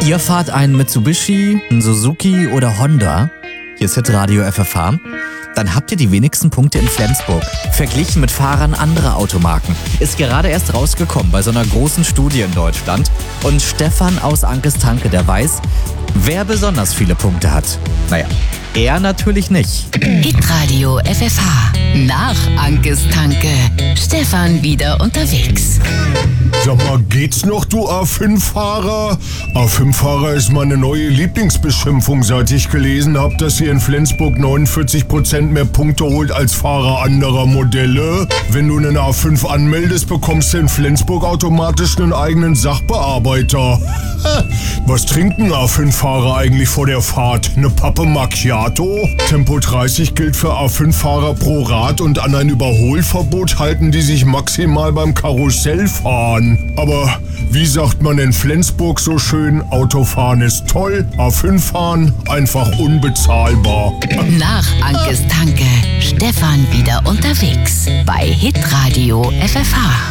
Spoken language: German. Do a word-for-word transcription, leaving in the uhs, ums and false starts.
Ihr fahrt einen Mitsubishi, einen Suzuki oder Honda. Hier ist Hitradio F F H. Dann habt ihr die wenigsten Punkte in Flensburg. Verglichen mit Fahrern anderer Automarken. Ist gerade erst rausgekommen bei so einer großen Studie in Deutschland. Und Stefan aus Ankestanke, der weiß, wer besonders viele Punkte hat. Naja, er natürlich nicht. Hitradio F F H. Nach Ankestanke. Stefan wieder unterwegs. Sag mal, geht's noch, du A fünf Fahrer? A fünf Fahrer ist meine neue Lieblingsbeschimpfung, seit ich gelesen habe, dass ihr in Flensburg neunundvierzig Prozent mehr Punkte holt als Fahrer anderer Modelle. Wenn du einen A fünf anmeldest, bekommst du in Flensburg automatisch einen eigenen Sachbearbeiter. Was trinken A fünf Fahrer eigentlich vor der Fahrt? Eine Pappe Macchiato? Tempo dreißig gilt für A fünf Fahrer pro Rad und an ein Überholverbot halten die sich maximal beim Karussellfahren. Aber wie sagt man in Flensburg so schön, Autofahren ist toll, A fünf fahren einfach unbezahlbar. Nach Ankestanke. Stefan wieder unterwegs bei Hitradio F F H.